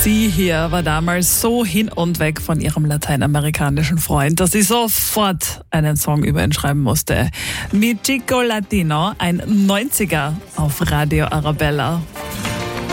Sie hier war damals so hin und weg von ihrem lateinamerikanischen Freund, dass sie sofort einen Song über ihn schreiben musste. Mi Chico Latino, ein 90er auf Radio Arabella.